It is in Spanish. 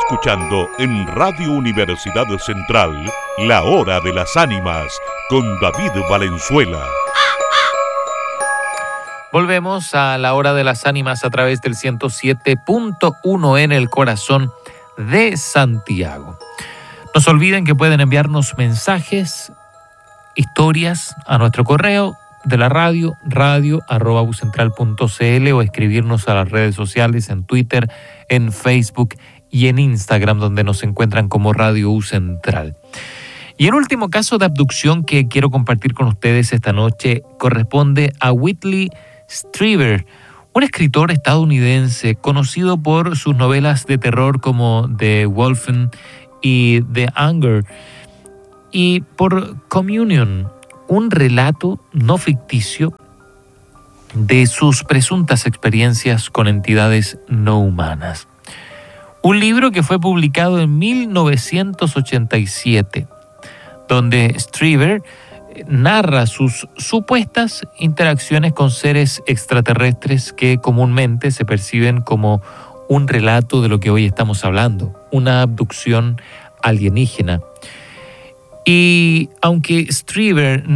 escuchando en Radio Universidad Central La Hora de las Ánimas con David Valenzuela. Volvemos a La Hora de las Ánimas a través del 107.1 en el corazón de Santiago. No se olviden que pueden enviarnos mensajes, historias a nuestro correo de la radio@ucentral.cl o escribirnos a las redes sociales en Twitter, en Facebook y en Instagram, donde nos encuentran como Radio U Central. Y el último caso de abducción que quiero compartir con ustedes esta noche corresponde a Whitley Strieber, un escritor estadounidense conocido por sus novelas de terror como The Wolfen y The Anger, y por Communion, un relato no ficticio de sus presuntas experiencias con entidades no humanas. Un libro que fue publicado en 1987, donde Strieber narra sus supuestas interacciones con seres extraterrestres que comúnmente se perciben como un relato de lo que hoy estamos hablando, una abducción alienígena. Y aunque Strieber